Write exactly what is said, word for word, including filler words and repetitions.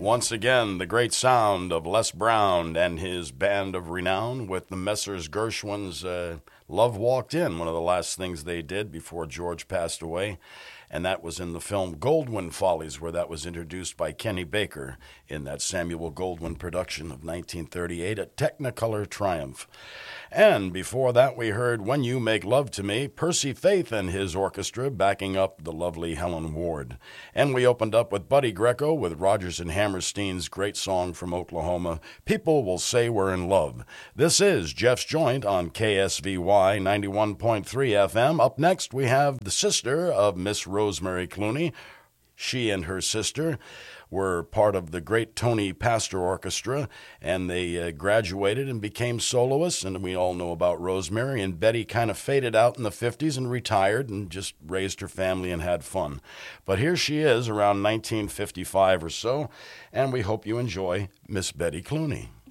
Once again, the great sound of Les Brown and his band of renown with the Messrs. Gershwin's uh, Love Walked In, one of the last things they did before George passed away. And that was in the film Goldwyn Follies, where that was introduced by Kenny Baker in that Samuel Goldwyn production of nineteen thirty-eight, a Technicolor triumph. And before that, we heard When You Make Love to Me, Percy Faith and his orchestra backing up the lovely Helen Ward. And we opened up with Buddy Greco with Rodgers and Hammerstein's great song from Oklahoma, People Will Say We're in Love. This is Jeff's Joint on K S V Y ninety-one point three F M. Up next, we have the sister of Miss Rosemary Clooney. She and her sister were part of the great Tony Pastor Orchestra, and they uh, graduated and became soloists, and we all know about Rosemary, and Betty kind of faded out in the fifties and retired and just raised her family and had fun. But here she is around nineteen fifty-five or so, and we hope you enjoy Miss Betty Clooney.